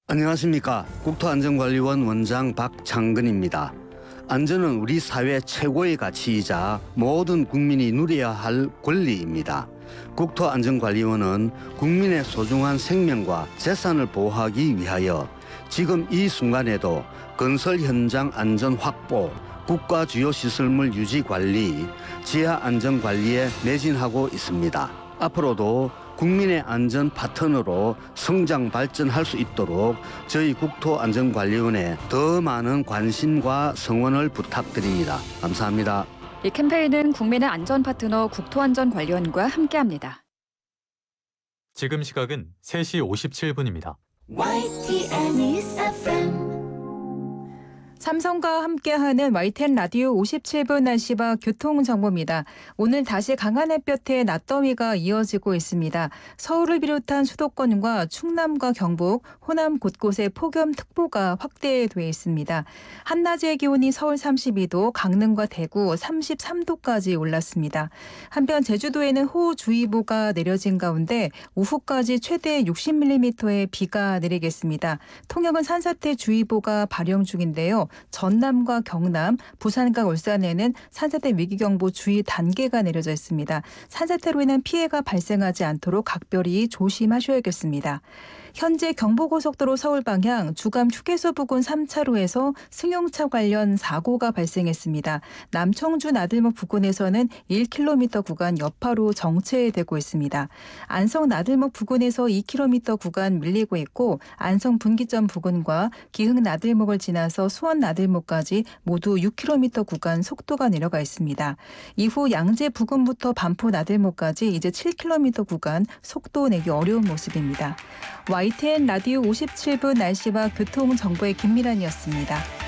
안녕하십니까. 국토안전관리원 원장 박창근입니다. 안전은 우리 사회 최고의 가치이자 모든 국민이 누려야 할 권리입니다. 국토안전관리원은 국민의 소중한 생명과 재산을 보호하기 위하여 지금 이 순간에도 건설 현장 안전 확보, 국가 주요 시설물 유지 관리, 지하 안전 관리에 매진하고 있습니다. 앞으로도 국민의 안전 파트너로 성장 발전할 수 있도록 저희 국토안전관리원에 더 많은 관심과 성원을 부탁드립니다. 감사합니다. 이 캠페인은 국민의 안전 파트너 국토안전관리원과 함께합니다. 지금 시각은 3시 57분입니다. YTN News FM. 삼성과 함께하는 YTN 라디오 57분 날씨와 교통정보입니다. 오늘 다시 강한 햇볕에 낮더위가 이어지고 있습니다. 서울을 비롯한 수도권과 충남과 경북, 호남 곳곳에 폭염특보가 확대돼 있습니다. 한낮의 기온이 서울 32도, 강릉과 대구 33도까지 올랐습니다. 한편 제주도에는 호우주의보가 내려진 가운데 오후까지 최대 60mm의 비가 내리겠습니다. 통영은 산사태주의보가 발령 중인데요. 전남과 경남, 부산과 울산에는 산사태 위기경보 주의 단계가 내려져 있습니다. 산사태로 인한 피해가 발생하지 않도록 각별히 조심하셔야겠습니다. 현재 경부고속도로 서울 방향 주감 휴게소 부근 3차로에서 승용차 관련 사고가 발생했습니다. 남청주 나들목 부근에서는 1km 구간 여파로 정체되고 있습니다. 안성 나들목 부근에서 2km 구간 밀리고 있고 안성 분기점 부근과 기흥 나들목을 지나서 수원 나들목까지 모두 6km 구간 속도가 내려가 있습니다. 이후 양재 부근부터 반포 나들목까지 이제 7km 구간 속도 내기 어려운 모습입니다. YTN 라디오 57분 날씨와 교통정보의 김미란이었습니다.